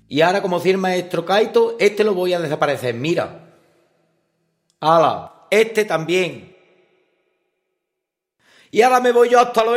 Y ahora, como decía el maestro Kaito, este lo voy a desaparecer. Mira. ¡Hala! Este también. Y ahora me voy yo hasta los